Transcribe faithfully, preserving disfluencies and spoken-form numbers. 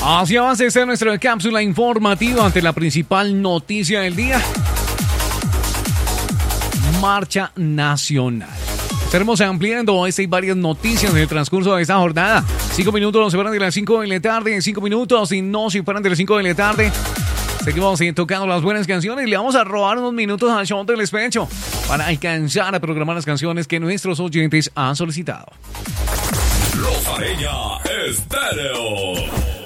Así avanza esta nuestra cápsula informativa ante la principal noticia del día. Marcha nacional. Estaremos ampliando esta y varias noticias en el transcurso de esta jornada. Cinco minutos nos separan de las cinco de la tarde. Cinco minutos y no se separan de las cinco de la tarde. Seguimos tocando las buenas canciones y le vamos a robar unos minutos al show del despecho para alcanzar a programar las canciones que nuestros oyentes han solicitado. Rosalía Estéreo.